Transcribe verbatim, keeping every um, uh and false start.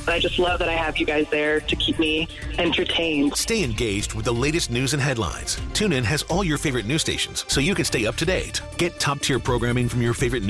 But I just love that I have you guys there to keep me entertained. Stay engaged with the latest news and headlines. TuneIn has all your favorite news stations, so you can stay up to date. Get top-tier programming from your favorite news